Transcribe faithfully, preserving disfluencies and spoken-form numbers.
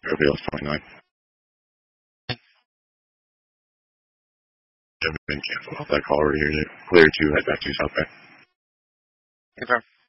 Everybody else twenty-nine. I've been cancel off that call over here. Clear to head back to South Bay. Okay.